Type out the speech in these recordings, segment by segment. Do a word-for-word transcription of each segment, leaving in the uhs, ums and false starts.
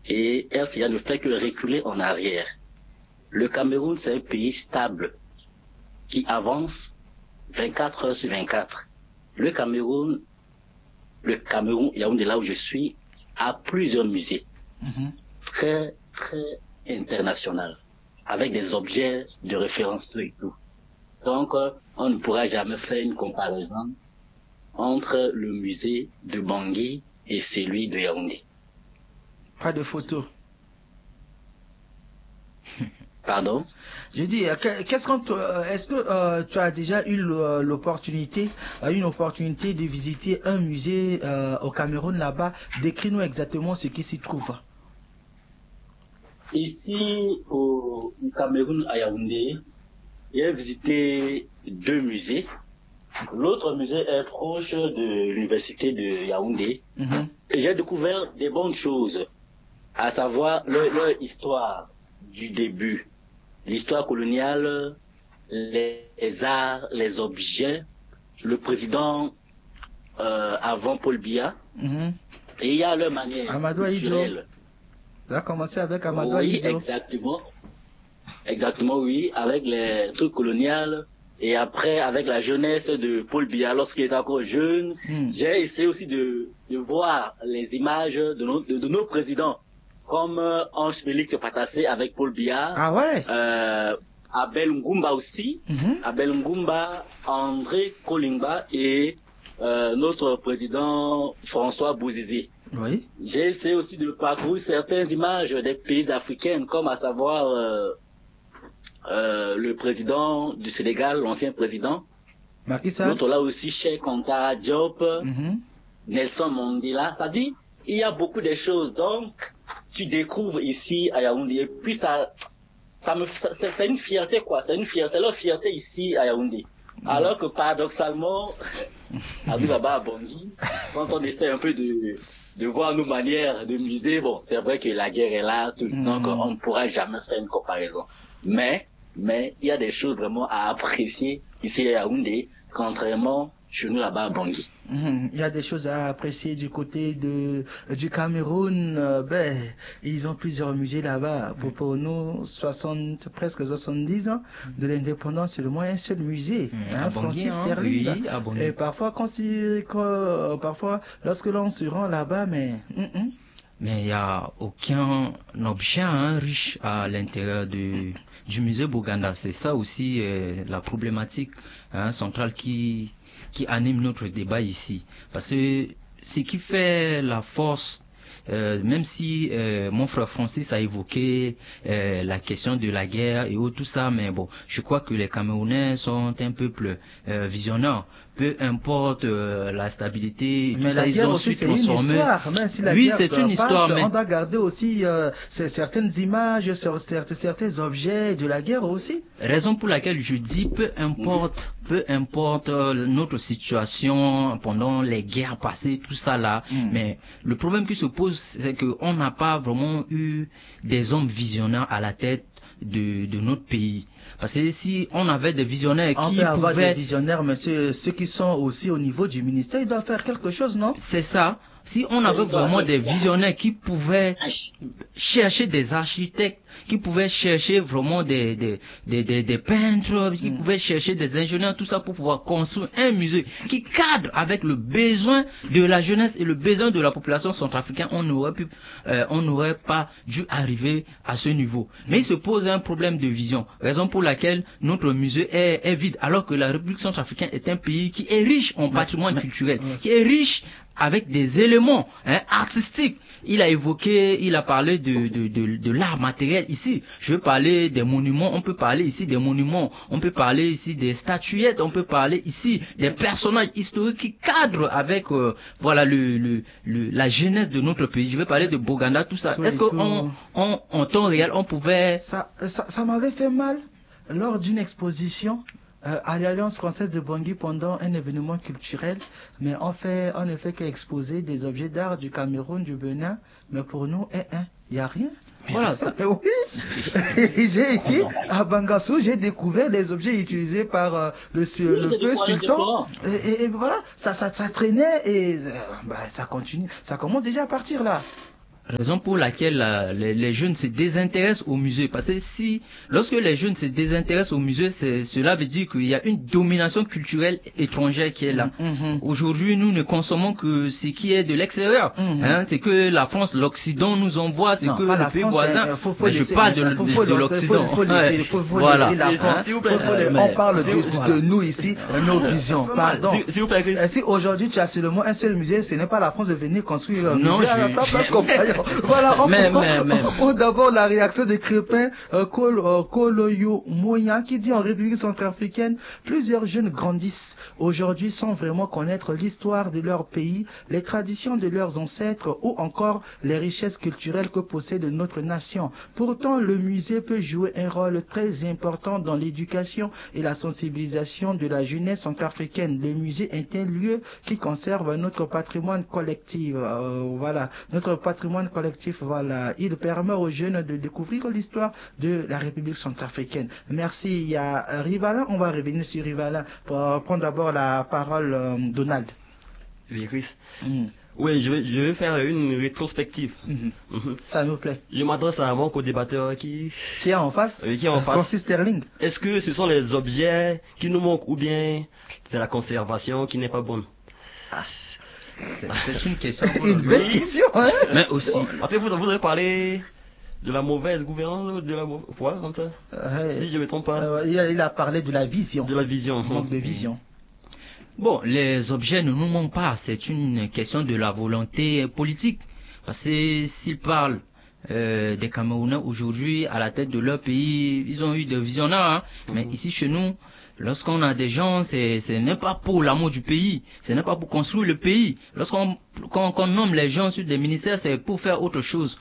et R C A ne fait que reculer en arrière. Le Cameroun, c'est un pays stable qui avance vingt-quatre heures sur vingt-quatre. Le Cameroun, le Cameroun, Yaoundé, là où je suis, a plusieurs musées, mm-hmm. très, très international, avec des objets de référence tout et tout. Donc, on ne pourra jamais faire une comparaison entre le musée de Bangui et celui de Yaoundé. Pas de photo. Pardon? Je dis, qu'est-ce qu'on, est-ce que euh, tu as déjà eu l'opportunité, une opportunité de visiter un musée euh, au Cameroun là-bas? Décris-nous exactement ce qui s'y trouve. Ici, au Cameroun, à Yaoundé, j'ai visité deux musées. L'autre musée est proche de l'université de Yaoundé. Mm-hmm. Et j'ai découvert des bonnes choses, à savoir leur, leur histoire du début, l'histoire coloniale, les, les arts, les objets, le président euh, avant Paul Biya. Mm-hmm. Et il y a leur manière Amadou culturelle. Ça a commencé avec Amadou Oui, Ahidjo. exactement. Exactement, oui, avec les trucs coloniales. Et après, avec la jeunesse de Paul Biya, lorsqu'il était encore jeune, mm. j'ai essayé aussi de, de voir les images de nos, de, de nos présidents, comme euh, Ange Félix Patassé avec Paul Biya. Ah ouais? Euh, Abel Ngumba aussi. Mm-hmm. Abel Ngumba, André Kolingba et euh, notre président François Bouzizi. Oui. J'ai essayé aussi de parcourir certaines images des pays africains, comme à savoir euh, euh, le président du Sénégal, l'ancien président. Macky Sall. L'autre là aussi, Cheikh Anta Diop, mm-hmm. Nelson Mandela. Ça dit, il y a beaucoup de choses. Donc, tu découvres ici à Yaoundé. Et puis ça, ça me, ça, c'est une fierté quoi. C'est une fierté, c'est leur fierté ici à Yaoundé. Mm-hmm. Alors que paradoxalement, à là-bas à Bangui, quand on essaie un peu de, de voir nos manières de miser, bon, c'est vrai que la guerre est là, tout, mm-hmm. donc on ne pourra jamais faire une comparaison. Mais, mais, il y a des choses vraiment à apprécier ici à Yaoundé, contrairement chez nous là-bas à Bangui. Mm-hmm. Il y a des choses à apprécier du côté de, du Cameroun, euh, ben, ils ont plusieurs musées là-bas. Pour, pour nous, soixante, presque soixante-dix ans de l'indépendance, c'est le moins un seul musée, mmh, hein, Francis hein, Sterling. Oui, et parfois, quand, si, quand, parfois, lorsque l'on se rend là-bas, mais, mm-mm. Mais il n'y a aucun objet hein, riche à l'intérieur du, du musée Boganda. C'est ça aussi euh, la problématique hein, centrale qui, qui anime notre débat ici. Parce que ce qui fait la force, euh, même si euh, mon frère Francis a évoqué euh, la question de la guerre et tout ça, mais bon, je crois que les Camerounais sont un peuple euh, visionnaire. Peu importe euh, la stabilité, mais tout ça, ils ont su transformer. Une histoire, même si la oui, guerre c'est une passe, histoire, mais on doit garder aussi euh, certaines images, certains, certains objets de la guerre aussi. Raison pour laquelle je dis peu importe, peu importe euh, notre situation pendant les guerres passées, tout ça là, mm. mais le problème qui se pose, c'est que on n'a pas vraiment eu des hommes visionnaires à la tête de, de notre pays. Parce que si on avait des visionnaires on qui peut pouvaient... avoir des visionnaires, mais ceux, ceux qui sont aussi au niveau du ministère, ils doivent faire quelque chose, non? C'est ça. Si on avait vraiment des visionnaires qui pouvaient chercher des architectes, qui pouvaient chercher vraiment des, des, des, des, des peintres, qui mm. pouvaient chercher des ingénieurs, tout ça pour pouvoir construire un musée qui cadre avec le besoin de la jeunesse et le besoin de la population centrafricaine, on n'aurait pu, euh, on n'aurait pas dû arriver à ce niveau. Mm. Mais il se pose un problème de vision, raison pour laquelle notre musée est, est vide, alors que la République centrafricaine est un pays qui est riche en patrimoine mm. culturel, mm. qui est riche avec des éléments hein, artistiques. Il a évoqué, il a parlé de, de, de, de l'art matériel ici. Je veux parler des monuments, on peut parler ici des monuments, on peut parler ici des statuettes, on peut parler ici des personnages historiques qui cadrent avec euh, voilà le, le, le, la jeunesse de notre pays. Je veux parler de Boganda, tout ça. Est-ce qu'en en, en temps réel, on pouvait... Ça, ça, ça m'avait fait mal lors d'une exposition. Euh, à l'Alliance française de Bangui pendant un événement culturel, mais on fait, on ne fait qu'exposer des objets d'art du Cameroun, du Bénin, mais pour nous, il eh, eh, n'y a rien. Voilà ça. Oui. J'ai été à Bangassou, j'ai découvert les objets utilisés par euh, le, oui, le feu sultan. Et, et, et voilà, ça, ça, ça traînait et euh, bah, ça continue, ça commence déjà à partir là. Raison pour laquelle euh, les, les jeunes se désintéressent au musée. Parce que si, lorsque les jeunes se désintéressent au musée, c'est, cela veut dire qu'il y a une domination culturelle étrangère qui est là. Mm-hmm. Aujourd'hui, nous ne consommons que ce qui est de l'extérieur. Mm-hmm. Hein, c'est que la France, l'Occident nous envoie, c'est non, que le pays voisin. Faut, faut laisser, je parle de, faut, de, faut de, de l'Occident. Il faut, faut laisser, faut, faut voilà. laisser la France. Faut, faut les, on parle de, voilà. de nous ici, nos visions. Pardon. S'il vous plaît, Chris. Si aujourd'hui tu as seulement un seul musée, ce n'est pas la France de venir construire un musée à ta place compagnon. Voilà, on mais, mais, mais, on, d'abord la réaction de Crépin euh, Kol, euh, Koloyo Moya qui dit en République centrafricaine, plusieurs jeunes grandissent aujourd'hui sans vraiment connaître l'histoire de leur pays, les traditions de leurs ancêtres ou encore les richesses culturelles que possède notre nation. Pourtant, le musée peut jouer un rôle très important dans l'éducation et la sensibilisation de la jeunesse centrafricaine. Le musée est un lieu qui conserve notre patrimoine collectif. Euh, voilà, notre patrimoine collectif. Voilà, il permet aux jeunes de découvrir l'histoire de la République centrafricaine. Merci. Il y a Rivalin. On va revenir sur Rivalin pour prendre d'abord la parole, euh, Donald. Oui, Chris. Mm. Oui, je vais, je vais faire une rétrospective. Mm-hmm. Mm-hmm. Ça nous plaît. Je m'adresse à mon co-débatteur qui... Qui est en face. Oui, qui est en face. Francis Sterling. Est-ce que ce sont les objets qui nous manquent ou bien c'est la conservation qui n'est pas bonne? Ah, c'est, c'est une question. Une belle oui. question, hein? Mais aussi. Après, vous voudrez parler de la mauvaise gouvernance, de la mauvaise... Ouais, comme ça. Euh, si je me trompe pas. Euh, il, a, il a parlé de la vision. De la vision. Le manque de vision. Bon, les objets ne nous manquent pas, c'est une question de la volonté politique. Parce que s'ils parlent euh, des Camerounais aujourd'hui à la tête de leur pays, ils ont eu des visionnaires, hein. Mm-hmm. Mais ici chez nous, lorsqu'on a des gens, c'est, ce n'est pas pour l'amour du pays, ce n'est pas pour construire le pays. Lorsqu'on quand, quand on nomme les gens sur des ministères, c'est pour faire autre chose.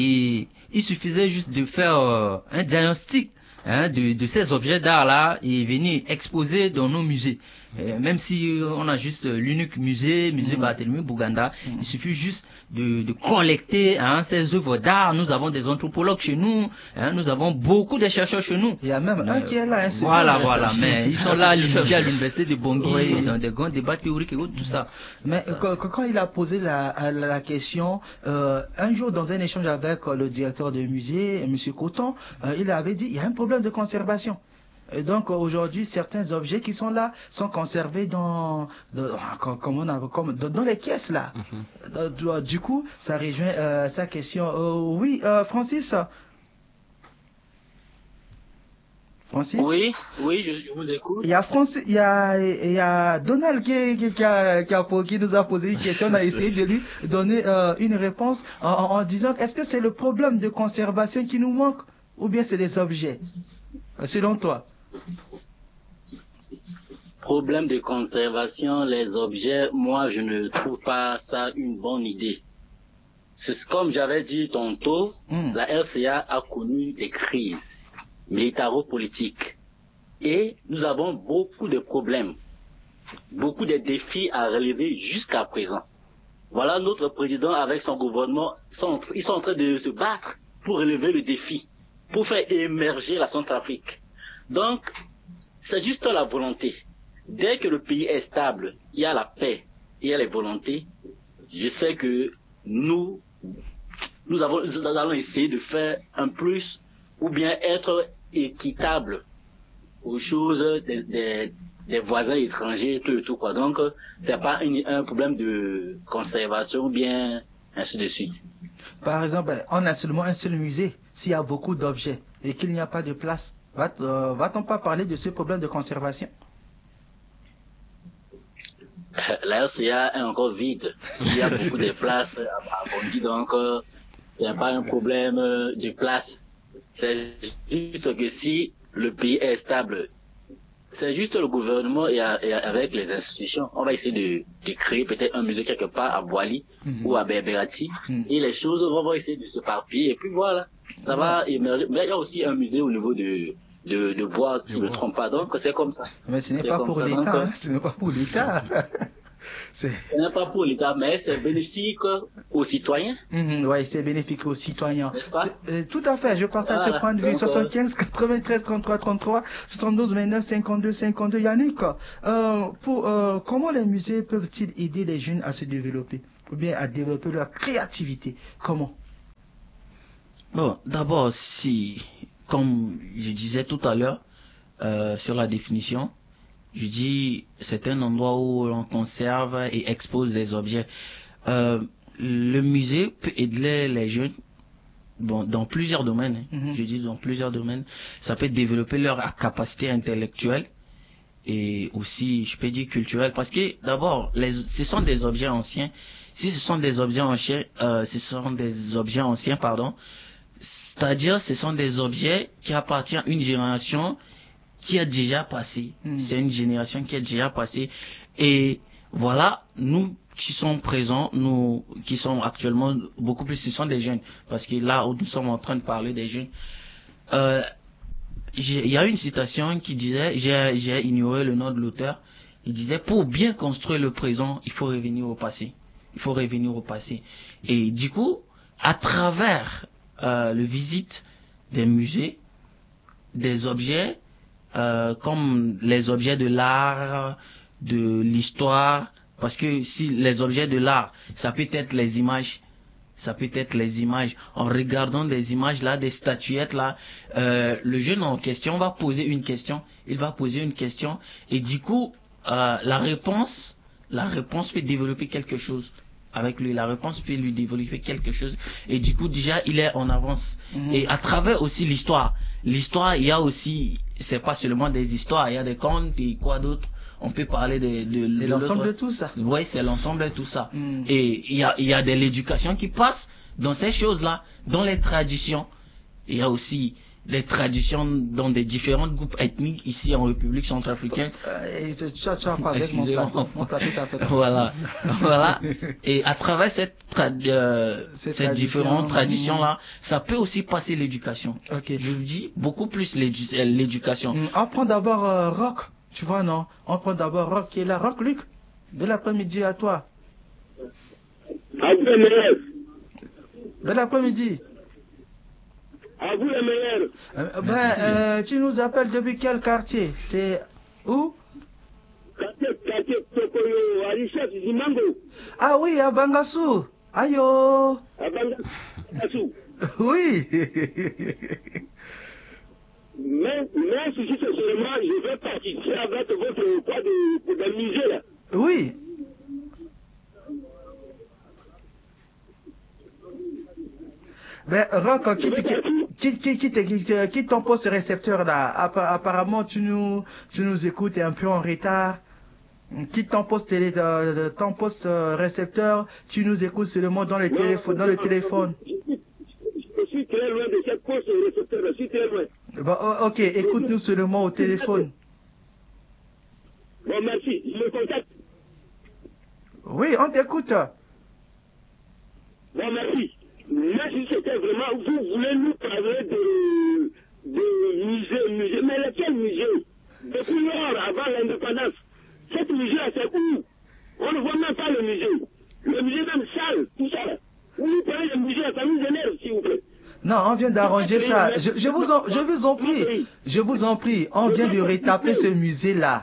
Et il suffisait juste de faire euh, un diagnostic hein, de, de ces objets d'art-là et venir exposer dans nos musées. Euh, même si on a juste l'unique musée, musée mmh. Barthélemy Bouganda, mmh. il suffit juste de, de collecter hein, ces œuvres d'art. Nous avons des anthropologues chez nous, hein, nous avons beaucoup de chercheurs chez nous. Il y a même euh, un qui est là. Hein, voilà, voilà, mais ils sont là à l'université de Bangui, oui. dans des grands débats théoriques et autres, tout ça. Mais ça. Quand, quand il a posé la, la, la question, euh, un jour dans un échange avec le directeur du musée, M. Coton, euh, il avait dit il y a un problème de conservation. Et donc aujourd'hui, certains objets qui sont là sont conservés dans, dans, comme on a, comme dans, dans les caisses là. Mm-hmm. Du coup, ça rejoint euh, sa question. Euh, oui, euh, Francis. Francis. Oui, oui, je, je vous écoute. Il y a Francis, il y a, il y a Donald qui, qui, qui, a, qui, a, qui nous a posé une question. On a essayé de lui donner euh, une réponse en, en, en disant est-ce que c'est le problème de conservation qui nous manque ou bien c'est les objets, selon toi? Problème de conservation, les objets, moi je ne trouve pas ça une bonne idée. C'est comme j'avais dit tantôt, mm. la R C A a connu des crises militaro-politiques et nous avons beaucoup de problèmes, beaucoup de défis à relever jusqu'à présent. Voilà, notre président avec son gouvernement, sont, ils sont en train de se battre pour relever le défi, pour faire émerger la Centrafrique. Donc, c'est juste la volonté. Dès que le pays est stable, il y a la paix, il y a les volontés. Je sais que nous, nous, avons, nous allons essayer de faire un plus ou bien être équitable aux choses des, des, des voisins étrangers, tout et tout, quoi. Donc, c'est pas une, un problème de conservation ou bien ainsi de suite. Par exemple, on a seulement un seul musée. S'il y a beaucoup d'objets et qu'il n'y a pas de place, Va, euh, va-t-on pas parler de ce problème de conservation? La R C A est encore vide. Il y a beaucoup de places à Bangui, donc euh, il n'y a pas un problème de place. C'est juste que si le pays est stable, c'est juste le gouvernement et, à, et avec les institutions. On va essayer de, de créer peut-être un musée quelque part à Boali mm-hmm. ou à Berberati mm-hmm. et les choses vont essayer de se parpiller et puis voilà, ça mm-hmm. va émerger. Mais il y a aussi un musée au niveau de de, de bois, si je ne me trompe pas. Donc, c'est comme ça. Mais ce n'est pas pour l'État. Donc, hein. Ce n'est pas pour l'État. c'est... Ce n'est pas pour l'État, mais c'est bénéfique aux citoyens. Mmh, oui, c'est bénéfique aux citoyens. N'est-ce pas? Euh, tout à fait, je partage voilà. ce point de vue. Donc, soixante-quinze, quatre-vingt-treize, trente-trois, trente-trois, soixante-douze, vingt-neuf, cinquante-deux, cinquante-deux. Yannick, euh, pour, euh, comment les musées peuvent-ils aider les jeunes à se développer? Ou bien à développer leur créativité? Comment? Bon, d'abord, si, comme je disais tout à l'heure, euh, sur la définition, je dis c'est un endroit où l'on conserve et expose des objets. Euh, le musée peut aider les jeunes bon, dans plusieurs domaines. Hein. Mm-hmm. Je dis dans plusieurs domaines. Ça peut développer leur capacité intellectuelle et aussi, je peux dire culturelle, parce que d'abord, les, ce sont des objets anciens. Si ce sont des objets anciens, euh, ce sont des objets anciens, pardon. C'est-à-dire, ce sont des objets qui appartiennent à une génération qui a déjà passé. Mmh. C'est une génération qui a déjà passé. Et voilà, nous qui sommes présents, nous qui sommes actuellement beaucoup plus, ce sont des jeunes. Parce que là où nous sommes en train de parler des jeunes, euh, il y a une citation qui disait, j'ai, j'ai ignoré le nom de l'auteur, il disait, pour bien construire le présent, il faut revenir au passé. Il faut revenir au passé. Et du coup, à travers euh, le visite des musées, des objets, Euh, comme les objets de l'art, de l'histoire, parce que si les objets de l'art, ça peut être les images, ça peut être les images. En regardant des images là, des statuettes là, euh, le jeune en question va poser une question, il va poser une question, et du coup, euh, la réponse, la réponse peut développer quelque chose. Avec lui, la réponse peut lui développer quelque chose. Et du coup, déjà, il est en avance. Mmh. Et à travers aussi l'histoire. L'histoire, il y a aussi, c'est pas seulement des histoires, il y a des contes et quoi d'autre. On peut parler de... de c'est de l'ensemble de tout ça. Oui, c'est l'ensemble de tout ça. Mmh. Et il y a, il y a de l'éducation qui passe dans ces choses-là, dans les traditions. Il y a aussi les traditions dans des différents groupes ethniques ici en République centrafricaine. Euh, tu, tu, tu as parlé avec mon plateau, mon plateau tout à fait. Voilà, voilà. Et à travers cette, tra- euh, cette ces tradition, différentes traditions-là, mmh. ça peut aussi passer l'éducation. Okay. Je vous dis beaucoup plus l'édu- l'éducation. Mmh. On prend d'abord euh, Rock, tu vois non? On prend d'abord Rock qui est là. Rock Luc, bel après-midi à toi. Bel après-midi. À vous les meilleurs. Euh, ben, euh, tu nous appelles depuis quel quartier? C'est où? Quartier, quartier Tokoyo, à Richard Zimango. Ah oui, à Bangassou. Ayo. À Bangassou. Oui. mais, mais si c'est seulement, je vais participer avec votre quoi de, de musée là. Oui. Ben, Rock, quitte, quitte, quitte, quitte, quitte ton poste récepteur là. Apparemment, tu nous, tu nous écoutes un peu en retard. Quitte ton poste, télé, ton poste récepteur, tu nous écoutes seulement dans le téléphone, dans le téléphone. Je suis très loin de cette poste récepteur, je suis très loin. Bon, ok, écoute-nous seulement au téléphone. Bon, merci, je me contacte. Oui, on t'écoute. Bon, merci. Mais si c'était vraiment, vous voulez nous parler de, de musée, musée, mais lequel musée? Depuis lors, avant l'indépendance, cette musée-là, c'est où? On ne voit même pas le musée. Le musée même sale, tout ça. Vous nous parlez de musée, ça nous énerve, s'il vous plaît. Non, on vient d'arranger ça. Je, je, vous en, je vous en prie, je vous en prie, on vient de retaper ce musée-là.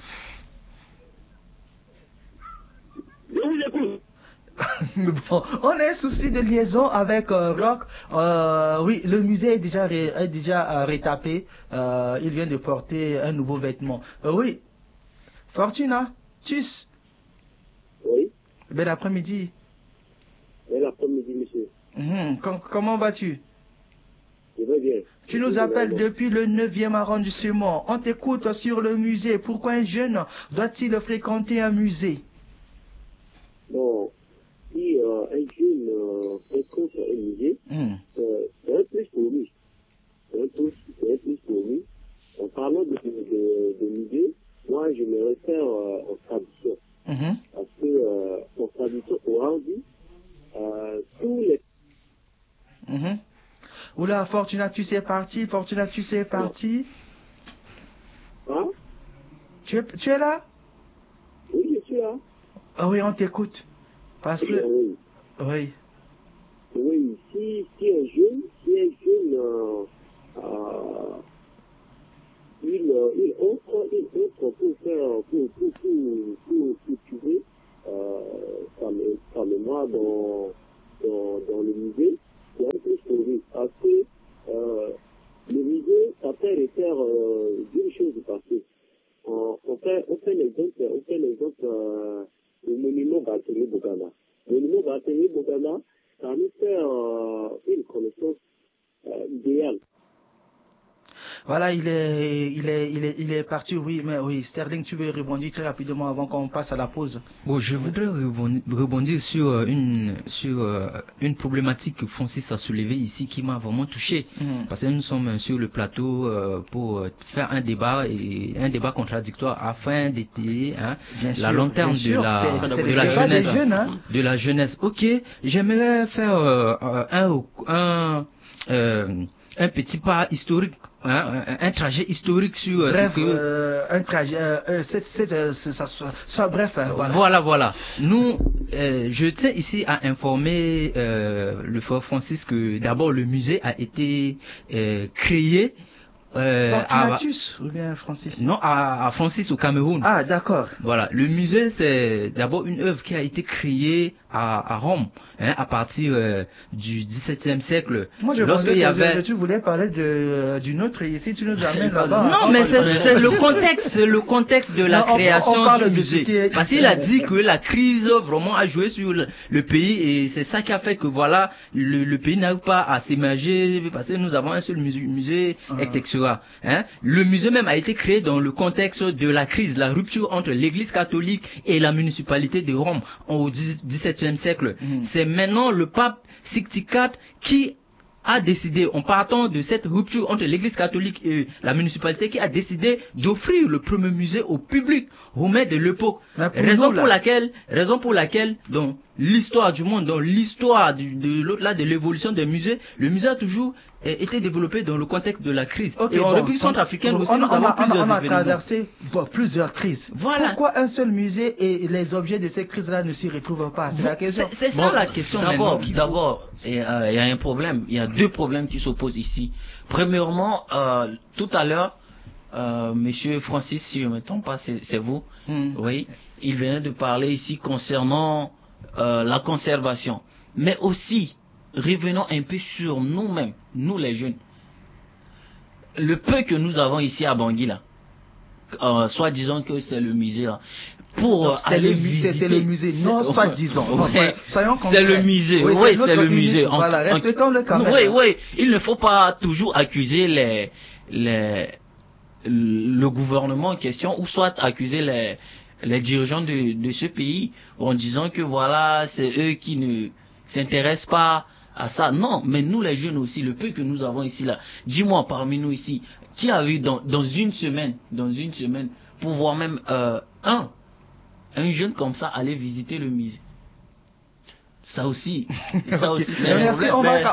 Je vous écoute. Bon, on a un souci de liaison avec euh, Rock. Euh, oui, le musée est déjà, ré, est déjà euh, rétapé. Euh, il vient de porter un nouveau vêtement. Euh, oui, Fortuna, Tus. Oui. Bel après-midi. Bel après-midi, monsieur. Mmh, com comment vas-tu? Je vais bien. Tu nous appelles depuis le neuvième arrondissement. On t'écoute sur le musée. Pourquoi un jeune doit-il fréquenter un musée? Bon, si euh, un jeune euh, fréquente un musée, mm. euh, c'est un plus pour lui. C'est un plus, c'est un plus pour lui. En parlant de, de, de musée, moi je me réfère euh, aux traditions. Mm-hmm. Parce que euh, aux traditions aujourd'hui, euh, tous les... Mm-hmm. Oula, Fortuna, tu sais parti, Fortuna, tu sais parti. Hein? Tu es, tu es là? Oui, je suis là. Ah oui, on t'écoute. Parce que... Oui. Oui. Oui, si, si un jeune, si un jeune, euh, euh, il, euh, il entre, il entre pour faire, pour, pour, pour, pour cultiver euh, sa, sa mémoire dans, dans, dans le musée, c'est un peu sauvé. Parce que vraiment, ça nous fait euh, une connaissance euh, idéale. Voilà, il est, il est, il est, il est parti, oui, mais oui, Sterling, tu veux rebondir très rapidement avant qu'on passe à la pause. Bon, je voudrais rebondir sur une, sur une problématique que Francis a soulevée ici qui m'a vraiment touché. Mm. Parce que nous sommes sur le plateau euh, pour faire un débat et un débat contradictoire afin d'étayer hein, la lanterne de la, c'est, c'est de la jeunesse, jeunes, hein. de la jeunesse. Ok, j'aimerais faire euh, un, un, euh, un petit pas historique, hein, un, un trajet historique sur bref, ce que... euh, un trajet, euh, c'est, c'est, euh, c'est, ça soit, soit bref. Hein, voilà. voilà, voilà. Nous, euh, je tiens ici à informer euh, le frère Francis que d'abord le musée a été euh, créé. Euh, Fortunatus à, ou bien Francis? Non, à, à Francis au Cameroun. Ah, d'accord. Voilà, le musée c'est d'abord une œuvre qui a été créée à, à Rome, hein, à partir euh, du dix-septième siècle. Moi, je pensais que avait... tu voulais parler de d'une autre ici, tu nous amènes là-bas. Non, mais c'est, c'est le contexte, c'est le contexte de la non, création on, on parle du musée. Est... Parce qu'il a dit que la crise vraiment a joué sur le, le pays et c'est ça qui a fait que voilà, le, le pays n'arrive pas à s'émerger parce que nous avons un seul musée, musée uh-huh. et cetera. Hein? Le musée même a été créé dans le contexte de la crise, la rupture entre l'Église catholique et la municipalité de Rome au dix-septième siècle. Mmh. C'est maintenant le pape Sixte quatre qui a décidé, en partant de cette rupture entre l'Église catholique et la municipalité, qui a décidé d'offrir le premier musée au public romain de l'époque. Raison pour laquelle, raison pour laquelle, dans l'histoire du monde, dans l'histoire de, de l'au-delà de l'évolution des musées, le musée a toujours été développé dans le contexte de la crise. Okay, et en bon, République centrafricaine aussi, on, nous on, avons a, plusieurs on a traversé bon, plusieurs crises. Voilà. Pourquoi un seul musée et les objets de ces crises-là ne s'y retrouvent pas? C'est bon, la question. C'est, c'est bon, ça la question. D'abord, d'abord, il y a un problème. Il y a deux problèmes qui s'opposent ici. Premièrement, euh, tout à l'heure, euh, Monsieur Francis, si je ne me trompe pas, c'est, c'est vous. Mm. Oui, il venait de parler ici concernant euh, la conservation, mais aussi revenons un peu sur nous-mêmes, nous les jeunes. Le peu que nous avons ici à Bangui là, euh, soit disons que c'est le musée là. Pour non, c'est, aller le musée, c'est le musée, non, soit disons. Non, ouais, soyons concrets. C'est le musée, oui, oui c'est le musée. En, voilà, respectons-le quand même. Oui, oui, il ne faut pas toujours accuser les, les, le gouvernement en question, ou soit accuser les, les dirigeants de, de ce pays en disant que voilà, c'est eux qui ne s'intéressent pas à ça. Non, mais nous les jeunes aussi, le peu que nous avons ici là, dis-moi parmi nous ici, qui a eu dans, dans une semaine, dans une semaine, pour voir même euh, un, un jeune comme ça aller visiter le musée. Ça aussi, ça aussi c'est un problème.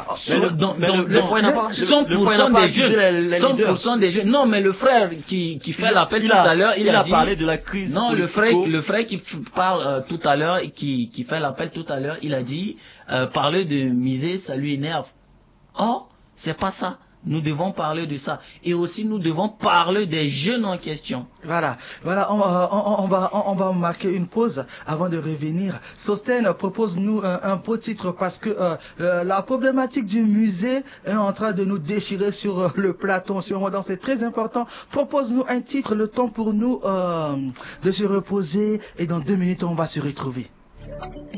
cent pour cent des jeunes, cent pour cent des jeunes. Non, mais le frère qui qui fait l'appel tout à l'heure, il a parlé de la crise. Non, le frère, le frère qui parle euh, tout à l'heure, qui qui fait l'appel tout à l'heure, il a dit euh, parler de musée, ça lui énerve. Or, c'est pas ça. Nous devons parler de ça. Et aussi, nous devons parler des jeunes en question. Voilà. Voilà. On, on, on va, on, on va marquer une pause avant de revenir. Sosten, propose-nous un, un beau titre parce que euh, la problématique du musée est en train de nous déchirer sur euh, le plateau en ce moment. Donc, c'est très important. Propose-nous un titre, le temps pour nous euh, de se reposer. Et dans deux minutes, on va se retrouver.